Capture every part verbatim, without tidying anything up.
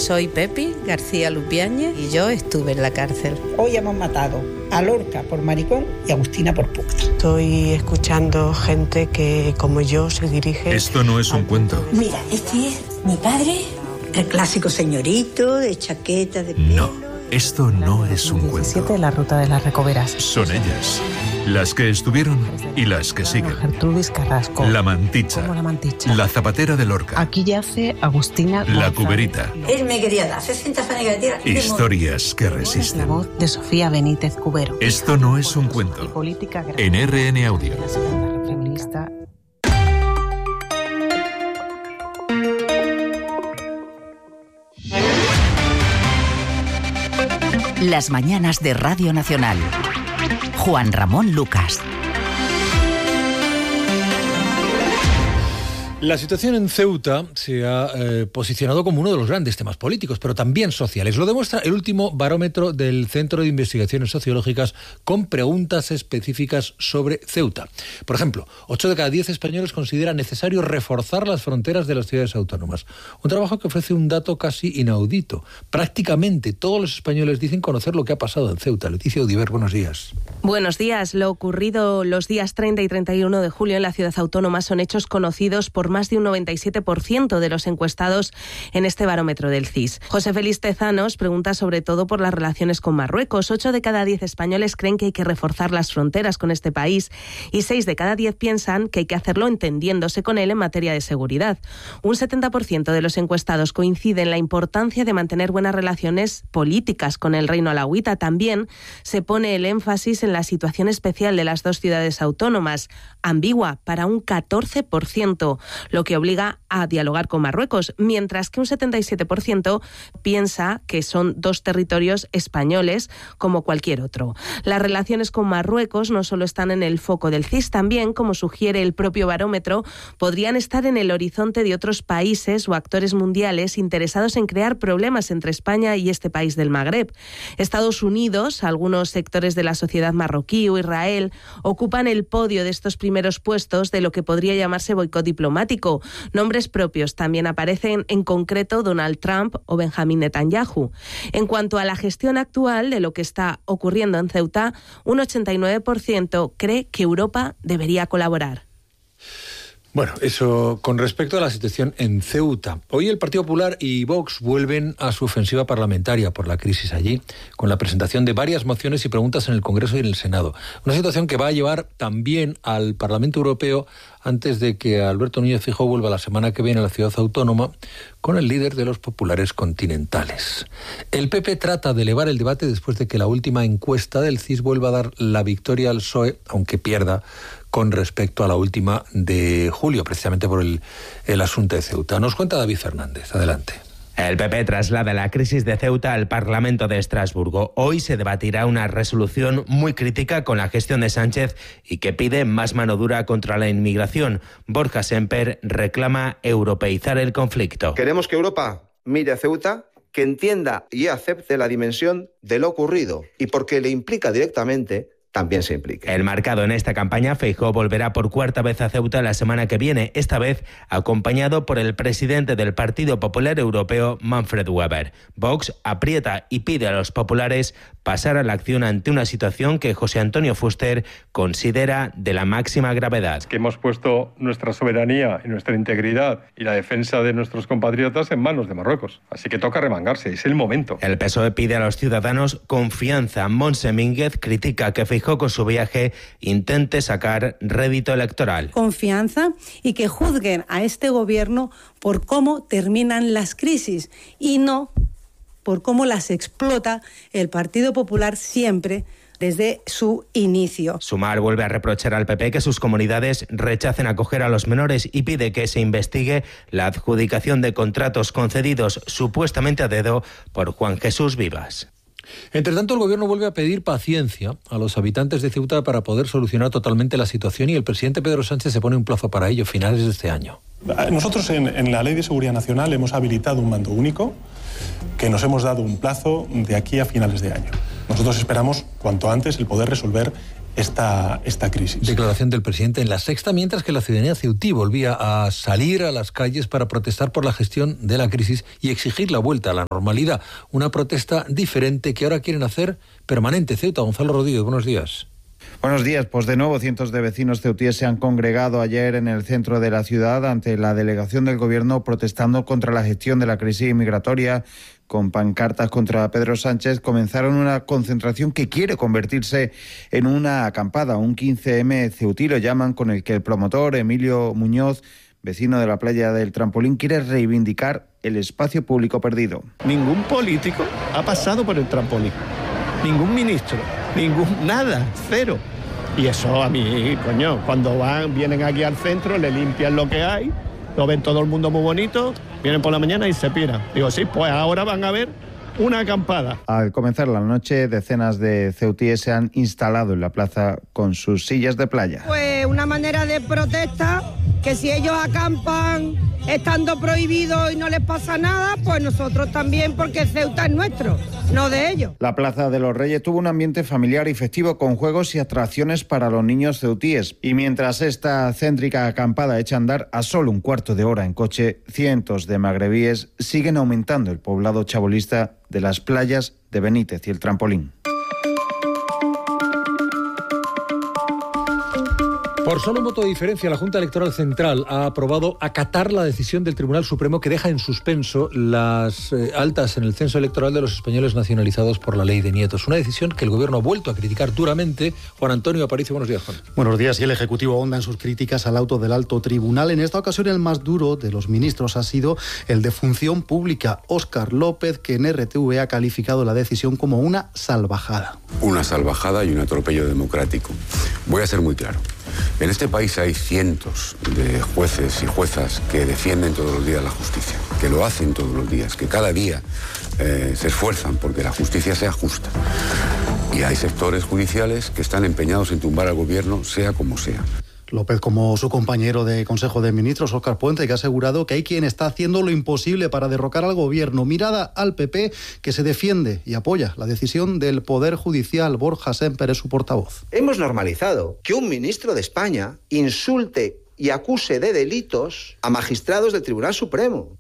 Soy Pepi García Lupiáñez y yo estuve en la cárcel. Hoy hemos matado a Lorca por maricón y a Agustina por puta. Estoy escuchando gente que, como yo, se dirige... Esto no es un cuento. Mira, este es mi padre, el clásico señorito de chaqueta de pelo. No, esto no es un cuento. La ruta de las Recoveras. Son ellas, las que estuvieron y las que siguen. Gertrudis Carrasco. La Manticha. Como la Manticha. La Zapatera de Lorca. Aquí yace Agustina La González. Cuberita. Él me quería dar sesenta fanegas de tierra. Historias que La resisten. voz de Sofía Benítez Cubero. Esto no es un cuento. Política En R N Audio. La segunda feminista. Las mañanas de Radio Nacional. Juan Ramón Lucas. La situación en Ceuta se ha eh, posicionado como uno de los grandes temas políticos, pero también sociales. Lo demuestra el último barómetro del Centro de Investigaciones Sociológicas con preguntas específicas sobre Ceuta. Por ejemplo, ocho de cada diez españoles consideran necesario reforzar las fronteras de las ciudades autónomas. Un trabajo que ofrece un dato casi inaudito. Prácticamente todos los españoles dicen conocer lo que ha pasado en Ceuta. Leticia Udiver, buenos días. Buenos días. Lo ocurrido los días treinta y treinta y uno de julio en la ciudad autónoma son hechos conocidos por más de un noventa y siete por ciento de los encuestados en este barómetro del C I S. José Félix Tezanos pregunta sobre todo por las relaciones con Marruecos. Ocho de cada diez españoles creen que hay que reforzar las fronteras con este país y seis de cada diez piensan que hay que hacerlo entendiéndose con él en materia de seguridad. Un setenta por ciento de los encuestados coincide en la importancia de mantener buenas relaciones políticas con el reino alauita. También se pone el énfasis en la situación especial de las dos ciudades autónomas, ambigua para un catorce por ciento. Lo que obliga a dialogar con Marruecos, mientras que un setenta y siete por ciento piensa que son dos territorios españoles como cualquier otro. Las relaciones con Marruecos no solo están en el foco del C I S, también, como sugiere el propio barómetro, podrían estar en el horizonte de otros países o actores mundiales interesados en crear problemas entre España y este país del Magreb. Estados Unidos, algunos sectores de la sociedad marroquí o Israel ocupan el podio de estos primeros puestos de lo que podría llamarse boicot diplomático. Nombres propios también aparecen, en concreto Donald Trump o Benjamín Netanyahu. En cuanto a la gestión actual de lo que está ocurriendo en Ceuta, un ochenta y nueve por ciento cree que Europa debería colaborar. Bueno, eso con respecto a la situación en Ceuta. Hoy el Partido Popular y Vox vuelven a su ofensiva parlamentaria por la crisis allí, con la presentación de varias mociones y preguntas en el Congreso y en el Senado. Una situación que va a llevar también al Parlamento Europeo antes de que Alberto Núñez Feijóo vuelva la semana que viene a la ciudad autónoma con el líder de los populares continentales. El P P trata de elevar el debate después de que la última encuesta del C I S vuelva a dar la victoria al P S O E, aunque pierda con respecto a la última de julio, precisamente por el, el asunto de Ceuta. Nos cuenta David Fernández. Adelante. El P P traslada la crisis de Ceuta al Parlamento de Estrasburgo. Hoy se debatirá una resolución muy crítica con la gestión de Sánchez y que pide más mano dura contra la inmigración. Borja Semper reclama europeizar el conflicto. Queremos que Europa mire a Ceuta, que entienda y acepte la dimensión de lo ocurrido y porque le implica directamente, también se implique. El marcado en esta campaña, Feijóo volverá por cuarta vez a Ceuta la semana que viene, esta vez acompañado por el presidente del Partido Popular Europeo, Manfred Weber. Vox aprieta y pide a los populares pasar a la acción ante una situación que José Antonio Fuster considera de la máxima gravedad. Que hemos puesto nuestra soberanía y nuestra integridad y la defensa de nuestros compatriotas en manos de Marruecos. Así que toca remangarse, es el momento. El P S O E pide a los ciudadanos confianza. Montse Mínguez critica que Feijóo con su viaje intente sacar rédito electoral. Confianza y que juzguen a este gobierno por cómo terminan las crisis y no por cómo las explota el Partido Popular siempre desde su inicio. Sumar vuelve a reprochar al P P que sus comunidades rechacen acoger a los menores y pide que se investigue la adjudicación de contratos concedidos supuestamente a dedo por Juan Jesús Vivas. Entre tanto, el gobierno vuelve a pedir paciencia a los habitantes de Ceuta para poder solucionar totalmente la situación y el presidente Pedro Sánchez se pone un plazo para ello, finales de este año. Nosotros en, en la Ley de Seguridad Nacional hemos habilitado un mando único que nos hemos dado un plazo de aquí a finales de año. Nosotros esperamos cuanto antes el poder resolver esta, esta crisis. Declaración del presidente en La Sexta, mientras que la ciudadanía ceutí volvía a salir a las calles para protestar por la gestión de la crisis y exigir la vuelta a la normalidad. Una protesta diferente que ahora quieren hacer permanente. Ceuta, Gonzalo Rodríguez, buenos días. Buenos días. Pues de nuevo cientos de vecinos ceutíes se han congregado ayer en el centro de la ciudad ante la delegación del gobierno protestando contra la gestión de la crisis migratoria. Con pancartas contra Pedro Sánchez comenzaron una concentración que quiere convertirse en una acampada, un quince eme ceutí lo llaman, con el que el promotor Emilio Muñoz, vecino de la playa del Trampolín, quiere reivindicar el espacio público perdido. Ningún político ha pasado por el Trampolín, ningún ministro, ningún nada, cero. Y eso a mí, coño, cuando van, vienen aquí al centro, le limpian lo que hay, lo ven todo el mundo muy bonito, vienen por la mañana y se piran. Digo, sí, pues ahora van a ver una acampada. Al comenzar la noche, decenas de ceutíes se han instalado en la plaza con sus sillas de playa. Pues una manera de protesta, que si ellos acampan estando prohibidos y no les pasa nada, pues nosotros también, porque Ceuta es nuestro, no de ellos. La Plaza de los Reyes tuvo un ambiente familiar y festivo con juegos y atracciones para los niños ceutíes. Y mientras esta céntrica acampada echa a andar a solo un cuarto de hora en coche, cientos de magrebíes siguen aumentando el poblado chabolista de las playas de Benítez y el Trampolín. Por solo un voto de diferencia, la Junta Electoral Central ha aprobado acatar la decisión del Tribunal Supremo que deja en suspenso las eh, altas en el censo electoral de los españoles nacionalizados por la ley de nietos. Una decisión que el Gobierno ha vuelto a criticar duramente. Juan Antonio Aparicio, buenos días, Juan. Buenos días. Y el Ejecutivo ahonda en sus críticas al auto del Alto Tribunal. En esta ocasión, el más duro de los ministros ha sido el de Función Pública, Óscar López, que en R T V ha calificado la decisión como una salvajada. Una salvajada y un atropello democrático. Voy a ser muy claro. En este país hay cientos de jueces y juezas que defienden todos los días la justicia, que lo hacen todos los días, que cada día eh, se esfuerzan porque la justicia sea justa. Y hay sectores judiciales que están empeñados en tumbar al gobierno, sea como sea. López, como su compañero de Consejo de Ministros, Óscar Puente, que ha asegurado que hay quien está haciendo lo imposible para derrocar al gobierno. Mirada al P P, que se defiende y apoya la decisión del Poder Judicial. Borja Sémper es su portavoz. Hemos normalizado que un ministro de España insulte y acuse de delitos a magistrados del Tribunal Supremo.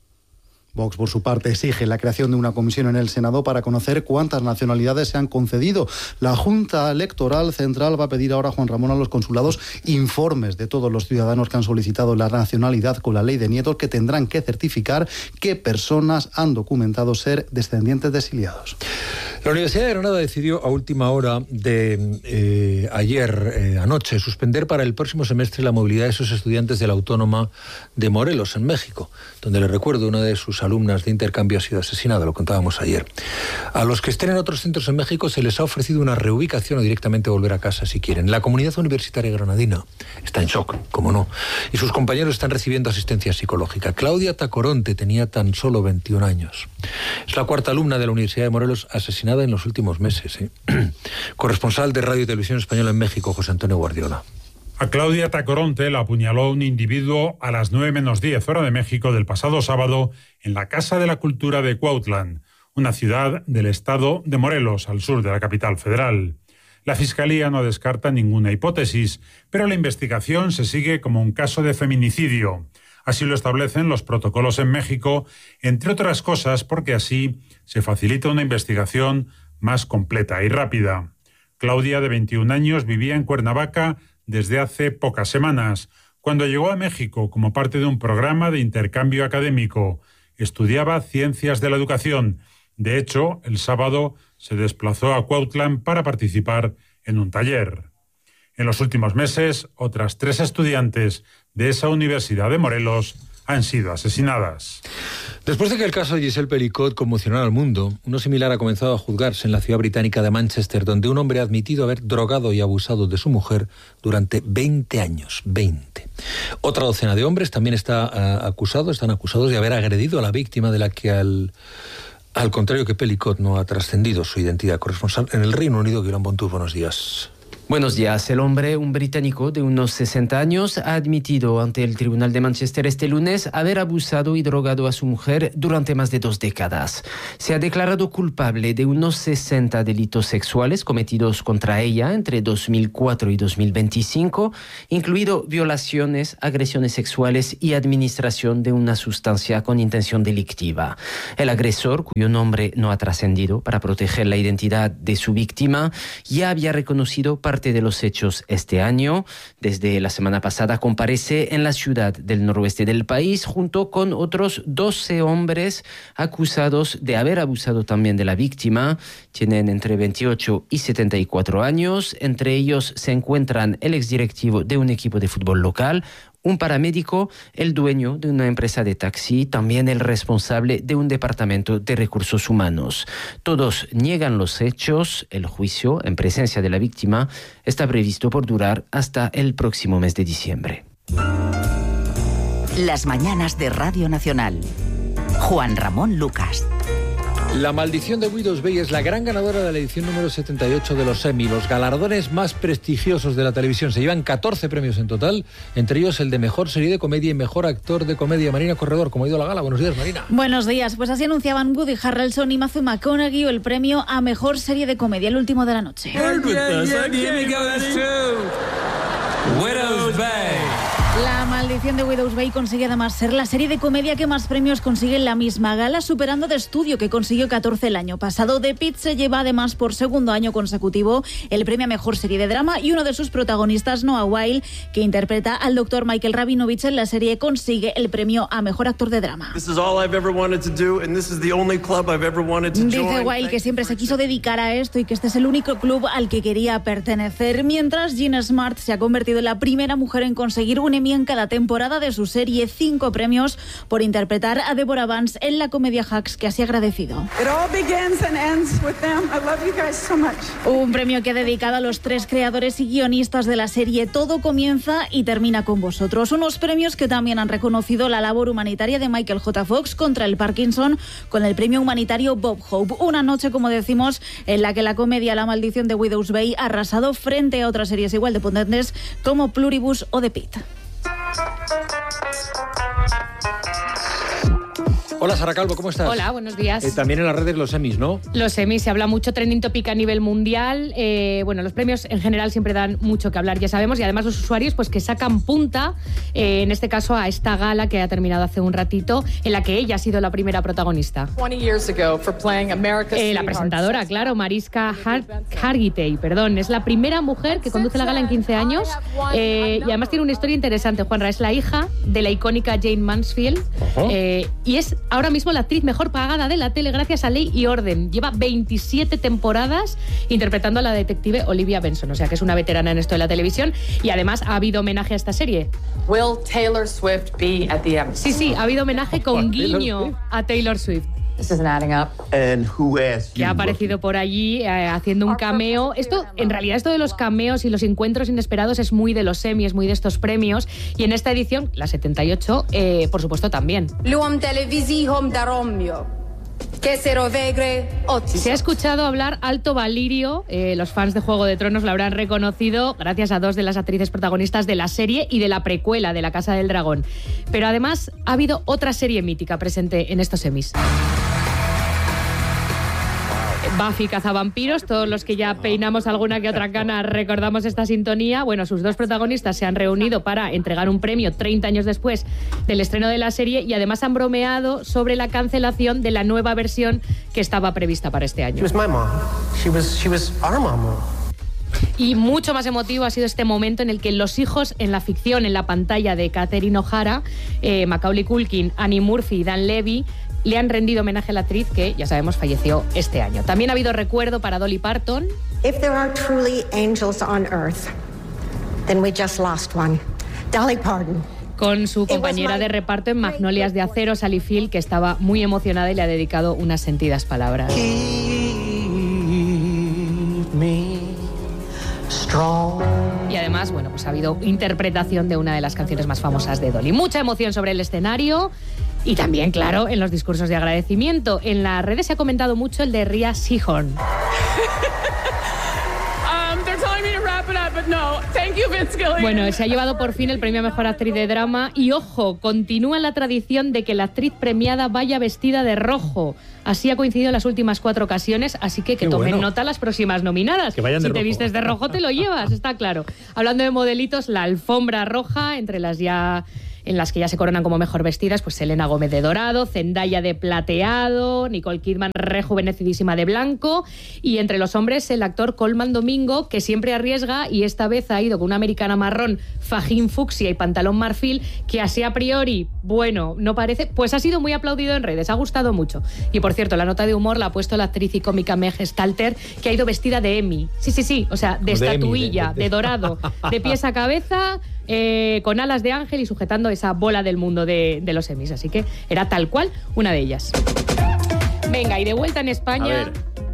Vox, por su parte, exige la creación de una comisión en el Senado para conocer cuántas nacionalidades se han concedido. La Junta Electoral Central va a pedir ahora, Juan Ramón, a los consulados informes de todos los ciudadanos que han solicitado la nacionalidad con la ley de nietos, que tendrán que certificar qué personas han documentado ser descendientes de exiliados. La Universidad de Granada decidió a última hora de eh, ayer eh, anoche suspender para el próximo semestre la movilidad de sus estudiantes de la Autónoma de Morelos, en México, donde, les recuerdo, una de sus alumnas de intercambio ha sido asesinada, lo contábamos ayer. A los que estén en otros centros en México se les ha ofrecido una reubicación o directamente volver a casa si quieren. La comunidad universitaria granadina está en shock, como no, y sus compañeros están recibiendo asistencia psicológica. Claudia Tacoronte tenía tan solo veintiún años. Es la cuarta alumna de la Universidad de Morelos asesinada en los últimos meses. ¿eh? Corresponsal de Radio y Televisión Española en México, José Antonio Guardiola. A Claudia Tacoronte la apuñaló un individuo a las nueve menos diez hora de México del pasado sábado en la Casa de la Cultura de Cuautlan, una ciudad del estado de Morelos, al sur de la capital federal. La Fiscalía no descarta ninguna hipótesis, pero la investigación se sigue como un caso de feminicidio. Así lo establecen los protocolos en México, entre otras cosas porque así se facilita una investigación más completa y rápida. Claudia, de veintiún años, vivía en Cuernavaca desde hace pocas semanas, cuando llegó a México como parte de un programa de intercambio académico. Estudiaba Ciencias de la Educación. De hecho, el sábado se desplazó a Cuautlan para participar en un taller. En los últimos meses, otras tres estudiantes de esa Universidad de Morelos han sido asesinadas. Después de que el caso de Giselle Pelicot conmocionara al mundo, uno similar ha comenzado a juzgarse en la ciudad británica de Manchester, donde un hombre ha admitido haber drogado y abusado de su mujer durante veinte años. veinte. Otra docena de hombres también está uh, acusado, están acusados de haber agredido a la víctima, de la que al, al contrario que Pelicot no ha trascendido su identidad. Corresponsal en el Reino Unido, Guillermo Bontur, buenos días. Buenos días. El hombre, un británico de unos sesenta años, ha admitido ante el Tribunal de Manchester este lunes haber abusado y drogado a su mujer durante más de dos décadas. Se ha declarado culpable de unos sesenta delitos sexuales cometidos contra ella entre dos mil cuatro y dos mil veinticinco, incluido violaciones, agresiones sexuales y administración de una sustancia con intención delictiva. El agresor, cuyo nombre no ha trascendido para proteger la identidad de su víctima, ya había reconocido parte de los hechos este año. Desde la semana pasada comparece en la ciudad del noroeste del país junto con otros doce hombres acusados de haber abusado también de la víctima. Tienen entre veintiocho y setenta y cuatro años. Entre ellos se encuentran el exdirectivo de un equipo de fútbol local, un paramédico, el dueño de una empresa de taxi, también el responsable de un departamento de recursos humanos. Todos niegan los hechos. El juicio, en presencia de la víctima, está previsto por durar hasta el próximo mes de diciembre. Las mañanas de Radio Nacional. Juan Ramón Lucas. La maldición de Widow's Bay es la gran ganadora de la edición número setenta y ocho de los Emmy, los galardones más prestigiosos de la televisión. Se llevan catorce premios en total, entre ellos el de Mejor Serie de Comedia y Mejor Actor de Comedia. Marina Corredor, ¿cómo ha ido la gala? Buenos días, Marina. Buenos días. Pues así anunciaban Woody Harrelson y Matthew McConaughey el premio a Mejor Serie de Comedia, el último de la noche. Widow's Bay. La maldición de Widow's Bay consigue además ser la serie de comedia que más premios consigue en la misma gala, superando The Studio, que consiguió catorce el año pasado. The Pitt se lleva además por segundo año consecutivo el premio a Mejor Serie de Drama, y uno de sus protagonistas, Noah Wyle, que interpreta al doctor Michael Rabinovich en la serie, consigue el premio a Mejor Actor de Drama. Dice Wyle que siempre se quiso dedicar a esto y que este es el único club al que quería pertenecer, mientras Jean Smart se ha convertido en la primera mujer en conseguir un Emmy en cada temporada de su serie, cinco premios por interpretar a Deborah Vance en la comedia Hacks, que así ha agradecido. Un premio que ha dedicado a los tres creadores y guionistas de la serie Todo comienza y termina con vosotros. Unos premios que también han reconocido la labor humanitaria de Michael J. Fox contra el Parkinson con el premio humanitario Bob Hope. Una noche, como decimos, en la que la comedia La maldición de Widow's Bay ha arrasado frente a otras series igual de potentes como Pluribus o The Pitt. Hola, Sara Calvo, ¿cómo estás? Hola, buenos días. Eh, también en las redes los Emmys, ¿no? Los Emmys, se habla mucho, trending topic a nivel mundial. Eh, bueno, los premios en general siempre dan mucho que hablar, ya sabemos, y además los usuarios pues que sacan punta, eh, en este caso a esta gala que ha terminado hace un ratito, en la que ella ha sido la primera protagonista. Eh, la presentadora, claro, Mariska Har- Hargitay, perdón, es la primera mujer que conduce la gala en quince años, eh, y además tiene una historia interesante, Juanra, es la hija de la icónica Jane Mansfield, eh, y es ahora mismo la actriz mejor pagada de la tele gracias a Ley y Orden. Lleva veintisiete temporadas interpretando a la detective Olivia Benson, o sea que es una veterana en esto de la televisión, y además ha habido homenaje a esta serie. Will Taylor Swift be at the Emmys? Sí, sí, ha habido homenaje con guiño a Taylor Swift. This isn't adding up. And who asked que ha aparecido por allí eh, haciendo un cameo. Esto, en realidad, esto de los cameos y los encuentros inesperados es muy de los Emmy, es muy de estos premios. Y en esta edición, la setenta y ocho, eh, por supuesto, también. Se ha escuchado hablar alto valirio, eh, los fans de Juego de Tronos lo habrán reconocido gracias a dos de las actrices protagonistas de la serie y de la precuela de La Casa del Dragón. Pero además ha habido otra serie mítica presente en estos Emmys. Buffy cazavampiros, todos los que ya peinamos alguna que otra cana recordamos esta sintonía. Bueno, sus dos protagonistas se han reunido para entregar un premio treinta años después del estreno de la serie, y además han bromeado sobre la cancelación de la nueva versión que estaba prevista para este año. She was my mom. She was, she was our mom. Y mucho más emotivo ha sido este momento en el que los hijos en la ficción, en la pantalla de Catherine O'Hara, eh, Macaulay Culkin, Annie Murphy y Dan Levy, le han rendido homenaje a la actriz que, ya sabemos, falleció este año. También ha habido recuerdo para Dolly Parton. If there are truly angels on earth, then we just lost one. Dolly Parton. Con su compañera de reparto en Magnolias de Acero, Sally Field, que estaba muy emocionada y le ha dedicado unas sentidas palabras. Y además, bueno, pues ha habido interpretación de una de las canciones más famosas de Dolly. Mucha emoción sobre el escenario y también, claro, en los discursos de agradecimiento. En las redes se ha comentado mucho el de Rhea Seehorn. um, they're telling me to wrap Bueno, se ha llevado por fin el premio a Mejor Actriz de Drama y, ojo, continúa la tradición de que la actriz premiada vaya vestida de rojo. Así ha coincidido en las últimas cuatro ocasiones, así que que Qué tomen bueno. nota las próximas nominadas. Que vayan de si te rojo. vistes de rojo te lo llevas, está claro. Hablando de modelitos, la alfombra roja, entre las ya... en las que ya se coronan como mejor vestidas, pues Selena Gómez de dorado, Zendaya de plateado, Nicole Kidman rejuvenecidísima de blanco, y entre los hombres el actor Colman Domingo, que siempre arriesga y esta vez ha ido con una americana marrón, fajín fucsia y pantalón marfil, que así a priori, bueno, no parece, pues ha sido muy aplaudido en redes, ha gustado mucho. Y por cierto, la nota de humor la ha puesto la actriz y cómica Meg Stalter, que ha ido vestida de Emmy. Sí, sí, sí, o sea, de, de estatuilla, Emmy, de, de... de dorado, de pies a cabeza... Eh, con alas de ángel y sujetando esa bola del mundo de, de los Emmys. Así que era tal cual una de ellas. Venga, y de vuelta en España...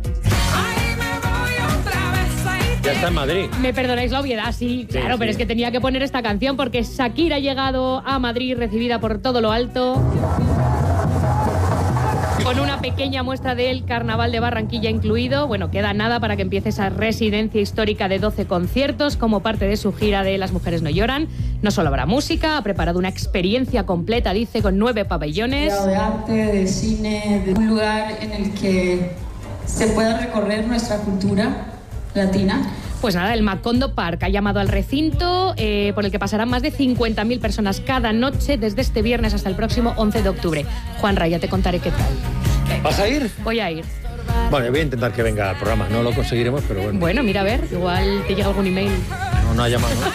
Ya está en Madrid. Me perdonáis la obviedad, sí, claro, sí, pero sí. Es que tenía que poner esta canción porque Shakira ha llegado a Madrid recibida por todo lo alto, con una pequeña muestra del Carnaval de Barranquilla incluido. Bueno, queda nada para que empiece esa residencia histórica de doce conciertos como parte de su gira de Las Mujeres No Lloran. No solo habrá música, ha preparado una experiencia completa, dice, con nueve pabellones. De arte, de cine, de un lugar en el que se pueda recorrer nuestra cultura latina. Pues nada, el Macondo Park ha llamado al recinto eh, por el que pasarán más de cincuenta mil personas cada noche desde este viernes hasta el próximo once de octubre. Juanra, ya te contaré qué tal. ¿Vas a ir? Voy a ir. Bueno, voy a intentar que venga al programa. No lo conseguiremos, pero bueno. Bueno, mira, a ver, igual te llega algún email. No, no ha llamado, ¿no?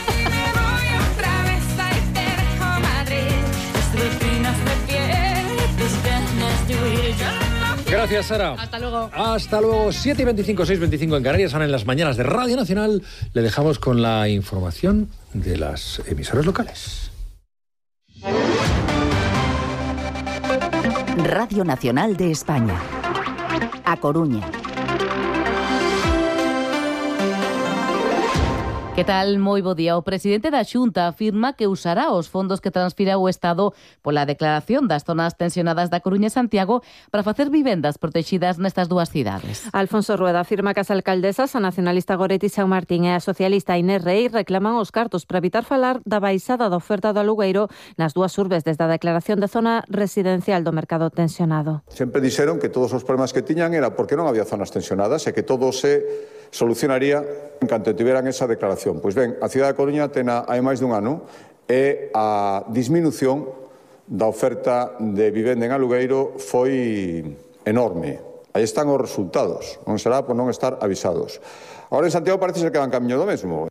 Gracias, Sara. Hasta luego. Hasta luego. siete y veinticinco, seis y veinticinco en Canarias. Ahora en las mañanas de Radio Nacional le dejamos con la información de las emisoras locales. Radio Nacional de España. A Coruña. Que tal? Moi bo día. O presidente da Xunta afirma que usará os fondos que transfira o Estado pola declaración das zonas tensionadas da Coruña e Santiago para facer vivendas protegidas nestas dúas cidades. Alfonso Rueda afirma que as alcaldesas, a nacionalista Goretti San Martín e a socialista Inés Rey, reclaman os cartos para evitar falar da baixada da oferta do alugueiro nas dúas urbes desde a declaración de zona residencial do mercado tensionado. Sempre dixeron que todos os problemas que tiñan era porque non había zonas tensionadas e que todo se solucionaría en canto tiveran esa declaración. Pois ben, a cidade de Coruña ten hai máis dun ano e a disminución da oferta de vivenda en alugueiro foi enorme. Aí están os resultados, non será por non estar avisados. Agora en Santiago parece ser que van camiño do mesmo.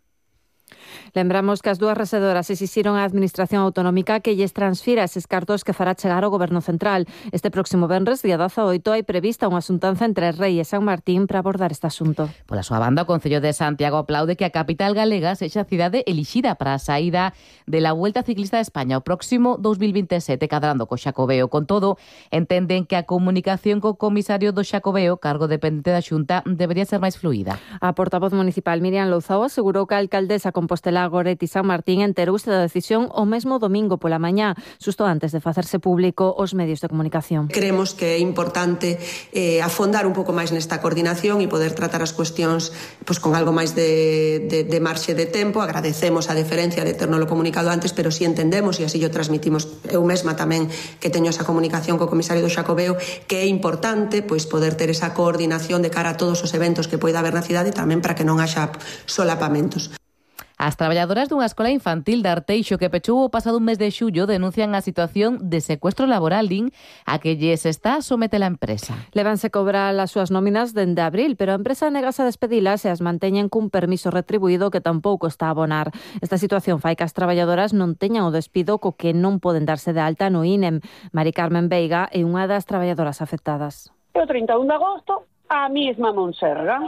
Lembramos que as dúas residoras exixiron á Administración Autonómica que lles transfira eses cartos que fará chegar ao Goberno Central. Este próximo venres, día dezaoito, hai prevista unha xuntanza entre Rei e San Martín para abordar este asunto. Pola súa banda, o Concello de Santiago aplaude que a capital galega sexa a cidade elixida para a saída de la Vuelta Ciclista de España o próximo dos mil veintisiete, cadrando co Xacobeo. Con todo, entenden que a comunicación co comisario do Xacobeo, cargo dependente da Xunta, debería ser máis fluida. A portavoz municipal Miriam Louzao asegurou que a alcaldesa Compostela Goretti San Martín enterouse da decisión o mesmo domingo pola mañá, xusto antes de facerse público os medios de comunicación. Creemos que é importante eh, afondar un pouco máis nesta coordinación e poder tratar as cuestións pues, con algo máis de, de, de marxe de tempo. Agradecemos a deferencia de ternolo comunicado antes, pero si sí entendemos, e así o transmitimos eu mesma tamén, que teño esa comunicación co comisario do Xacobeo, que é importante pois, poder ter esa coordinación de cara a todos os eventos que poida haber na cidade, tamén para que non haxa solapamentos. As traballadoras dunha escola infantil de Arteixo que pechou o pasado mes de xullo denuncian a situación de secuestro laboral din a que lles está a somete a empresa. Levanse cobrar as súas nóminas dende abril, pero a empresa negase a despedilas e as manteñen cun permiso retribuído que tampouco está a abonar. Esta situación fai que as traballadoras non teñan o despido co que non poden darse de alta no I N E M. Mari Carmen Veiga é unha das traballadoras afectadas. O trinta e un de agosto, a mesma Monserga.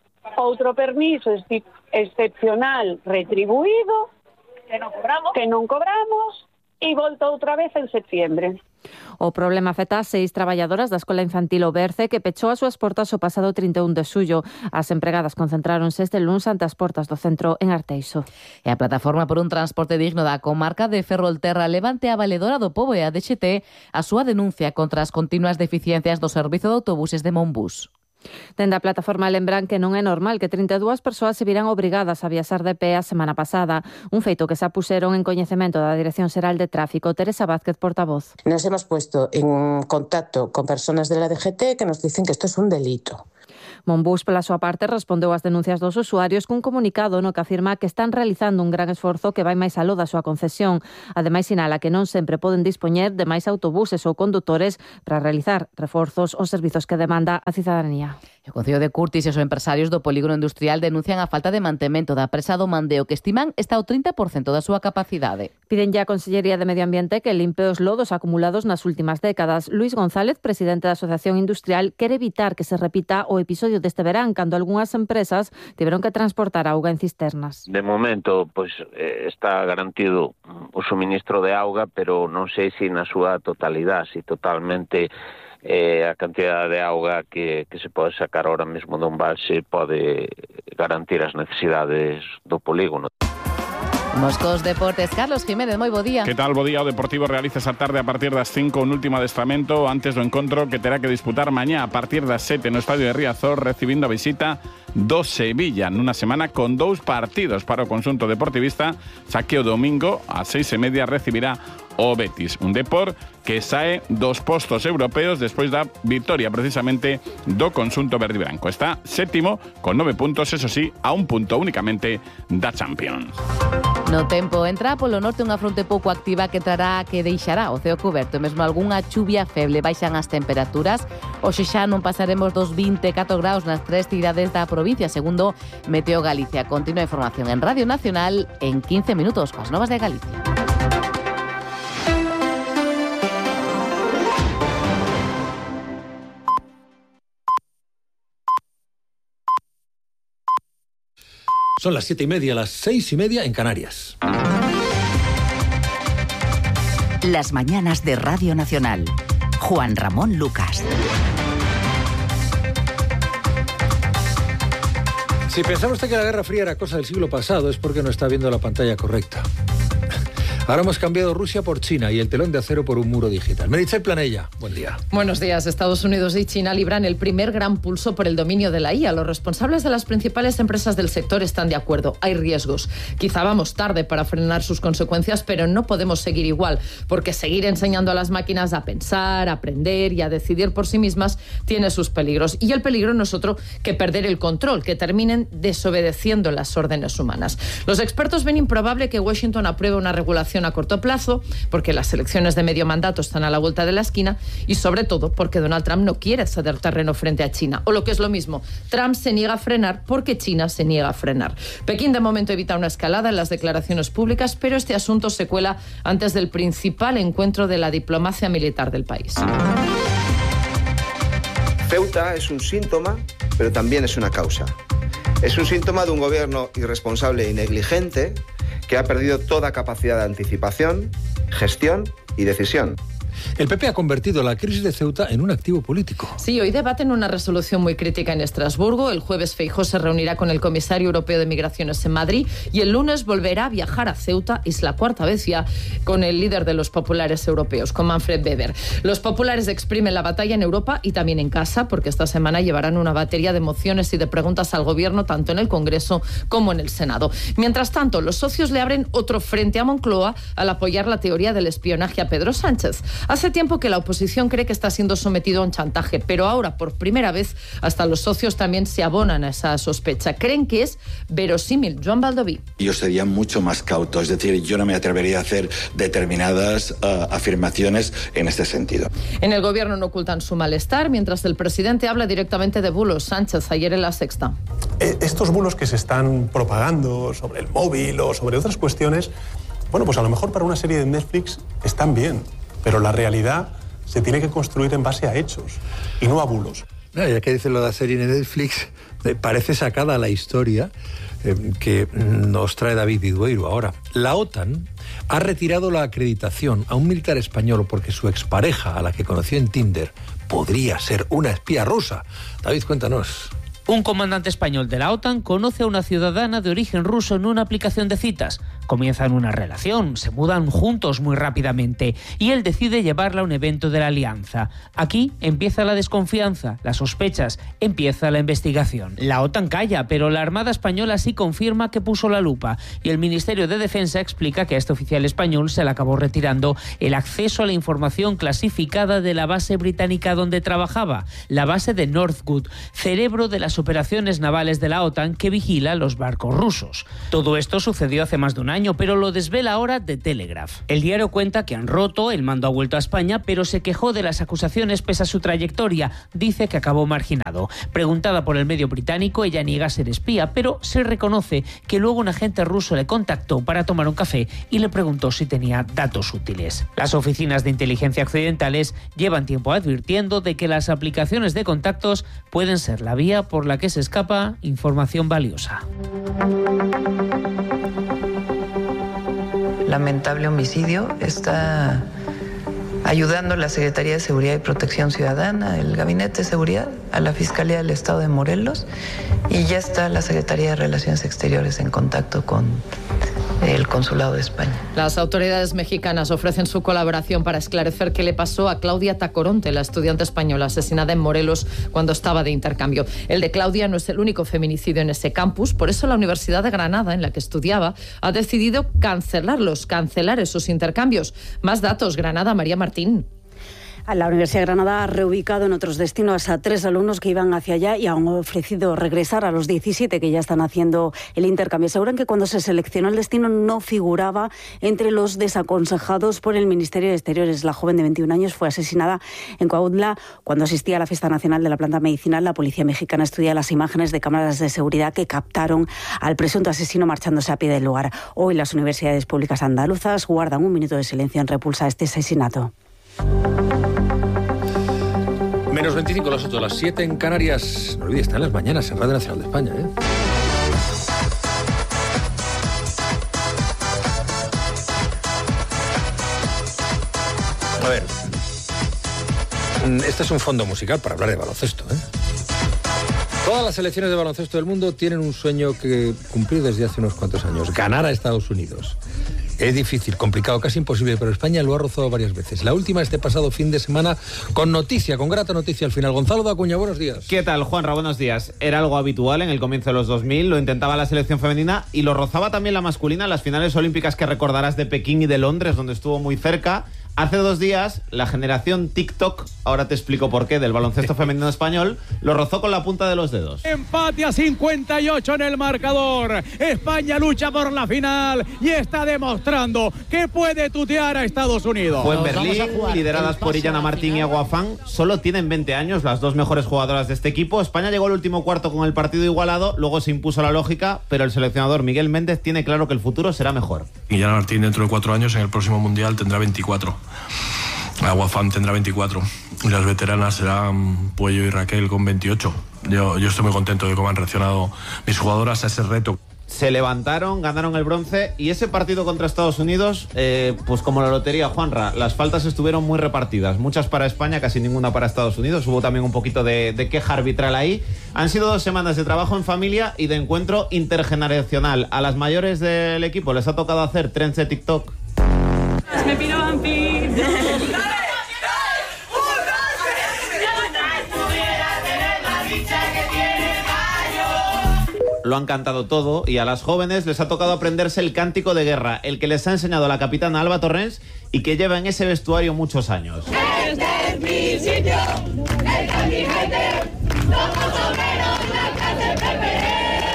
Outro permiso excepcional retribuído que non cobramos, que non cobramos e volta outra vez en septiembre. O problema afecta a seis traballadoras da Escola Infantil O Berce que pechou as súas portas o pasado trinta e un de xullo. As empregadas concentráronse este luns ante as portas do centro en Arteixo. E a Plataforma por un Transporte Digno da comarca de Ferrolterra levante a Valedora do Pobo e a D X T a súa denuncia contra as continuas deficiencias do servizo de autobuses de Monbús. Dende a plataforma lembran que non é normal que trinta e dúas persoas se viran obrigadas a viaxar de pé a semana pasada, un feito que se puseron en coñecemento da Dirección Xeral de Tráfico. Teresa Vázquez, portavoz. Nos hemos puesto en contacto con personas de la D G T que nos dicen que esto es un delito. Monbus, pola súa parte, respondeu ás denuncias dos usuarios cun comunicado no que afirma que están realizando un gran esforzo que vai máis aló da súa concesión. Ademais, sinala que non sempre poden dispoñer de máis autobuses ou condutores para realizar reforzos aos servizos que demanda a cidadanía. O Concello de Curtis e os empresarios do polígono industrial denuncian a falta de mantemento da presa do Mandeo, que estiman está ao trinta por cento da súa capacidade. Piden ya a Consellería de Medio Ambiente que limpe os lodos acumulados nas últimas décadas. Luis González, presidente da Asociación Industrial, quere evitar que se repita o episodio deste verán, cando algunhas empresas tiveron que transportar auga en cisternas. De momento, pois está garantido o suministro de auga, pero non sei se na súa totalidade, se totalmente eh, a cantidad de auga que, que se pode sacar ahora mesmo dun balse pode garantir as necesidades do polígono. Moscos Deportes, Carlos Jiménez, moi bo día. Que tal, bo día? O Deportivo realiza esta tarde a partir das cinco un último adestramento antes do encontro que terá que disputar mañá a partir das sete no estadio de Riazor, recibindo a visita do Sevilla nunha semana con dous partidos para o conxunto deportivista, xa que o domingo ás seis e media recibirá o Betis, un Depor que sae dos postos europeos despois da victoria precisamente do conxunto verde branco. Está sétimo con nove puntos, eso sí, a un punto únicamente da Champions. No tempo, entra polo norte unha fronte pouco activa que trará que deixará o ceo coberto, mesmo algunha chuvia feble, baixan as temperaturas. Hoxe xa non pasaremos dos vinte e catro graus nas tres cidades da provincia, segundo Meteo Galicia. Continúa a información en Radio Nacional en quince minutos coas novas de Galicia. Son las siete y media, las seis y media en Canarias. Las mañanas de Radio Nacional. Juan Ramón Lucas. Si pensaba usted que la Guerra Fría era cosa del siglo pasado, es porque no está viendo la pantalla correcta. Ahora hemos cambiado Rusia por China y el telón de acero por un muro digital. Meritxell Planella, buen día. Buenos días. Estados Unidos y China libran el primer gran pulso por el dominio de la I A. Los responsables de las principales empresas del sector están de acuerdo. Hay riesgos. Quizá vamos tarde para frenar sus consecuencias, pero no podemos seguir igual, porque seguir enseñando a las máquinas a pensar, a aprender y a decidir por sí mismas tiene sus peligros. Y el peligro no es otro que perder el control, que terminen desobedeciendo las órdenes humanas. Los expertos ven improbable que Washington apruebe una regulación a corto plazo, porque las elecciones de medio mandato están a la vuelta de la esquina y sobre todo porque Donald Trump no quiere ceder terreno frente a China. O lo que es lo mismo, Trump se niega a frenar porque China se niega a frenar. Pekín de momento evita una escalada en las declaraciones públicas, pero este asunto se cuela antes del principal encuentro de la diplomacia militar del país. Ceuta es un síntoma, pero también es una causa. Es un síntoma de un gobierno irresponsable y negligente que ha perdido toda capacidad de anticipación, gestión y decisión. El P P ha convertido la crisis de Ceuta en un activo político. Sí, hoy debaten una resolución muy crítica en Estrasburgo. El jueves Feijóo se reunirá con el comisario europeo de Migraciones en Madrid y el lunes volverá a viajar a Ceuta. Es la cuarta vez ya con el líder de los populares europeos, con Manfred Weber. Los populares exprimen la batalla en Europa y también en casa, porque esta semana llevarán una batería de mociones y de preguntas al gobierno, tanto en el Congreso como en el Senado. Mientras tanto, los socios le abren otro frente a Moncloa al apoyar la teoría del espionaje a Pedro Sánchez. Hace tiempo que la oposición cree que está siendo sometido a un chantaje, pero ahora, por primera vez, hasta los socios también se abonan a esa sospecha. Creen que es verosímil. Joan Baldoví. Yo sería mucho más cauto, es decir, yo no me atrevería a hacer determinadas uh, afirmaciones en este sentido. En el gobierno no ocultan su malestar, mientras el presidente habla directamente de bulos. Sánchez, ayer en La Sexta. Estos bulos que se están propagando sobre el móvil o sobre otras cuestiones, bueno, pues a lo mejor para una serie de Netflix están bien, pero la realidad se tiene que construir en base a hechos y no a bulos. No, ya que dice lo de la serie de Netflix, eh, parece sacada la historia eh, que nos trae David Vidueiro ahora. La OTAN ha retirado la acreditación a un militar español porque su expareja, a la que conoció en Tinder, podría ser una espía rusa. David, cuéntanos. Un comandante español de la OTAN conoce a una ciudadana de origen ruso en una aplicación de citas. Comienzan una relación, se mudan juntos muy rápidamente y él decide llevarla a un evento de la Alianza. Aquí empieza la desconfianza, las sospechas, empieza la investigación. La OTAN calla, pero la Armada Española sí confirma que puso la lupa y el Ministerio de Defensa explica que a este oficial español se le acabó retirando el acceso a la información clasificada de la base británica donde trabajaba, la base de Northwood, cerebro de las operaciones navales de la OTAN que vigila los barcos rusos. Todo esto sucedió hace más de un año, pero lo desvela ahora The Telegraph. El diario cuenta que han roto, el mando ha vuelto a España, pero se quejó de las acusaciones pese a su trayectoria. Dice que acabó marginado. Preguntada por el medio británico, ella niega ser espía, pero se reconoce que luego un agente ruso le contactó para tomar un café y le preguntó si tenía datos útiles. Las oficinas de inteligencia occidentales llevan tiempo advirtiendo de que las aplicaciones de contactos pueden ser la vía por la que se escapa información valiosa. Lamentable homicidio. Está ayudando a la Secretaría de Seguridad y Protección Ciudadana, el Gabinete de Seguridad, a la Fiscalía del Estado de Morelos, y ya está la Secretaría de Relaciones Exteriores en contacto con el Consulado de España. Las autoridades mexicanas ofrecen su colaboración para esclarecer qué le pasó a Claudia Tacoronte, la estudiante española asesinada en Morelos cuando estaba de intercambio. El de Claudia no es el único feminicidio en ese campus, por eso la Universidad de Granada, en la que estudiaba, ha decidido cancelarlos, cancelar esos intercambios. Más datos, Granada, María Martín. La Universidad de Granada ha reubicado en otros destinos a tres alumnos que iban hacia allá y han ofrecido regresar a los diecisiete que ya están haciendo el intercambio. Aseguran que cuando se seleccionó el destino no figuraba entre los desaconsejados por el Ministerio de Exteriores. La joven de veintiún años fue asesinada en Cuautla cuando asistía a la Fiesta Nacional de la Planta Medicinal. La policía mexicana estudia las imágenes de cámaras de seguridad que captaron al presunto asesino marchándose a pie del lugar. Hoy las universidades públicas andaluzas guardan un minuto de silencio en repulsa a este asesinato. Menos veinticinco, las ocho, las siete en Canarias. No olvides, está en las mañanas en Radio Nacional de España, ¿eh? A ver, este es un fondo musical para hablar de baloncesto, ¿eh? Todas las selecciones de baloncesto del mundo tienen un sueño que cumplir desde hace unos cuantos años: ganar a Estados Unidos. Es difícil, complicado, casi imposible, pero España lo ha rozado varias veces. La última este pasado fin de semana con noticia, con grata noticia al final. Gonzalo Dacuña, buenos días. ¿Qué tal, Juanra? Buenos días. Era algo habitual en el comienzo de los dos mil, lo intentaba la selección femenina y lo rozaba también la masculina en las finales olímpicas que recordarás de Pekín y de Londres, donde estuvo muy cerca. Hace dos días, la generación TikTok, ahora te explico por qué, del baloncesto femenino español, lo rozó con la punta de los dedos. Empate a cincuenta y ocho en el marcador. España lucha por la final y está demostrando que puede tutear a Estados Unidos. Fue en Berlín, lideradas por Illana Martín y Agua Fan. Solo tienen veinte años, las dos mejores jugadoras de este equipo. España llegó al último cuarto con el partido igualado, luego se impuso la lógica, pero el seleccionador Miguel Méndez tiene claro que el futuro será mejor. Illana Martín dentro de cuatro años en el próximo Mundial tendrá veinticuatro. Aguafam tendrá veinticuatro y las veteranas serán Puello y Raquel con veintiocho. Yo, yo estoy muy contento de cómo han reaccionado mis jugadoras a ese reto. Se levantaron, ganaron el bronce y ese partido contra Estados Unidos, eh, pues como la lotería, Juanra, las faltas estuvieron muy repartidas, muchas para España, casi ninguna para Estados Unidos. Hubo también un poquito de, de queja arbitral ahí. Han sido dos semanas de trabajo en familia y de encuentro intergeneracional. A las mayores del equipo les ha tocado hacer trends de TikTok. Me piraban pizza. Lo han cantado todo y a las jóvenes les ha tocado aprenderse el cántico de guerra, el que les ha enseñado la capitana Alba Torrens y que lleva en ese vestuario muchos años. Este es mi sitio, esta es mi gente, somos obreros, blancas de Pepe.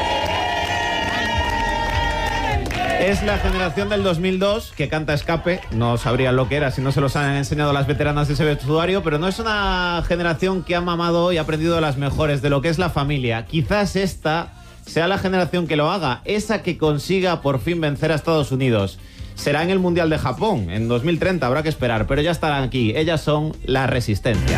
Es la generación del dos mil dos que canta Escape. No sabrían lo que era si no se los han enseñado las veteranas de ese vestuario, pero no es una generación que ha mamado y ha aprendido de las mejores, de lo que es la familia. Quizás esta sea la generación que lo haga, esa que consiga por fin vencer a Estados Unidos. Será en el Mundial de Japón, en dos mil treinta, habrá que esperar, pero ya estarán aquí. Ellas son la Resistencia.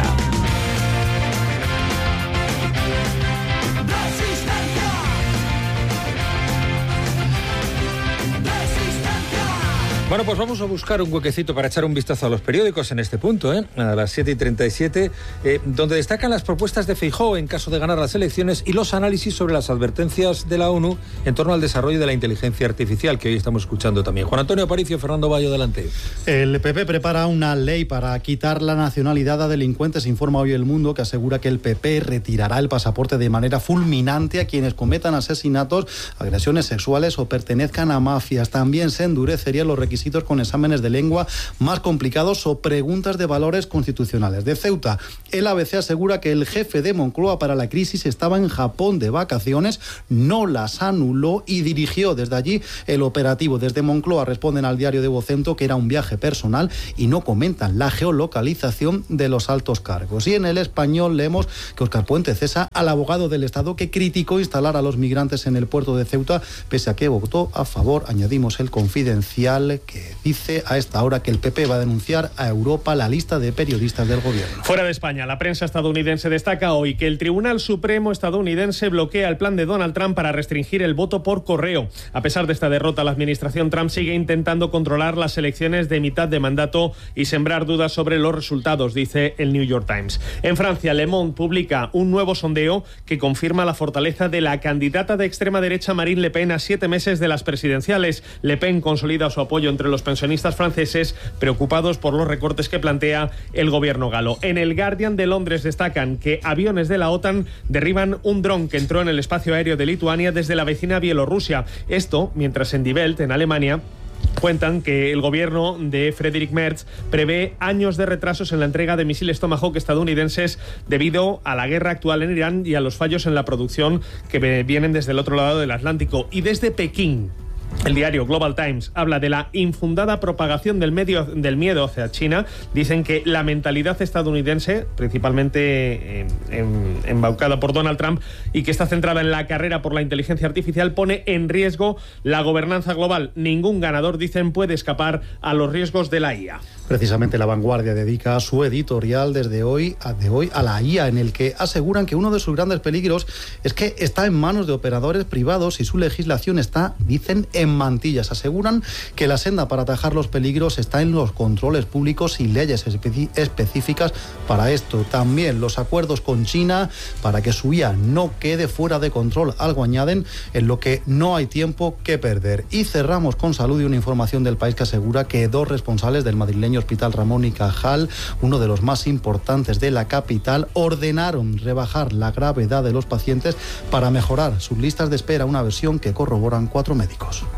Bueno, pues vamos a buscar un huequecito para echar un vistazo a los periódicos en este punto, ¿eh? A las siete y treinta y siete, eh, donde destacan las propuestas de Feijóo en caso de ganar las elecciones y los análisis sobre las advertencias de la ONU en torno al desarrollo de la inteligencia artificial, que hoy estamos escuchando también. Juan Antonio Aparicio, Fernando Bayo, adelante. El P P prepara una ley para quitar la nacionalidad a delincuentes, informa hoy El Mundo, que asegura que el P P retirará el pasaporte de manera fulminante a quienes cometan asesinatos, agresiones sexuales o pertenezcan a mafias. También se endurecerían los requisitos con exámenes de lengua más complicados o preguntas de valores constitucionales. De Ceuta, el A B C asegura que el jefe de Moncloa para la crisis estaba en Japón de vacaciones, no las anuló y dirigió desde allí el operativo. Desde Moncloa responden al diario de Vocento que era un viaje personal y no comentan la geolocalización de los altos cargos. Y en El Español leemos que Óscar Puente cesa al abogado del Estado que criticó instalar a los migrantes en el puerto de Ceuta, pese a que votó a favor. Añadimos El Confidencial, que dice a esta hora que el P P va a denunciar a Europa la lista de periodistas del gobierno. Fuera de España, la prensa estadounidense destaca hoy que el Tribunal Supremo estadounidense bloquea el plan de Donald Trump para restringir el voto por correo. A pesar de esta derrota, la administración Trump sigue intentando controlar las elecciones de mitad de mandato y sembrar dudas sobre los resultados, dice el New York Times. En Francia, Le Monde publica un nuevo sondeo que confirma la fortaleza de la candidata de extrema derecha Marine Le Pen a siete meses de las presidenciales. Le Pen consolida su apoyo entre los pensionistas franceses preocupados por los recortes que plantea el gobierno galo. En el Guardian de Londres destacan que aviones de la OTAN derriban un dron que entró en el espacio aéreo de Lituania desde la vecina Bielorrusia. Esto mientras en Die Welt, en Alemania, cuentan que el gobierno de Friedrich Merz prevé años de retrasos en la entrega de misiles Tomahawk estadounidenses debido a la guerra actual en Irán y a los fallos en la producción que vienen desde el otro lado del Atlántico. Y desde Pekín, el diario Global Times habla de la infundada propagación del, medio, del miedo hacia China. Dicen que la mentalidad estadounidense, principalmente eh, en, embaucada por Donald Trump y que está centrada en la carrera por la inteligencia artificial, pone en riesgo la gobernanza global. Ningún ganador, dicen, puede escapar a los riesgos de la I A. Precisamente La Vanguardia dedica su editorial desde hoy a, de hoy a la I A, en el que aseguran que uno de sus grandes peligros es que está en manos de operadores privados y su legislación está, dicen, en mantillas. Aseguran que la senda para atajar los peligros está en los controles públicos y leyes espe- específicas para esto. También los acuerdos con China para que su I A no quede fuera de control. Algo añaden en lo que no hay tiempo que perder. Y cerramos con Salud y una información del País que asegura que dos responsables del madrileño Hospital Ramón y Cajal, uno de los más importantes de la capital, ordenaron rebajar la gravedad de los pacientes para mejorar sus listas de espera, una versión que corroboran cuatro médicos.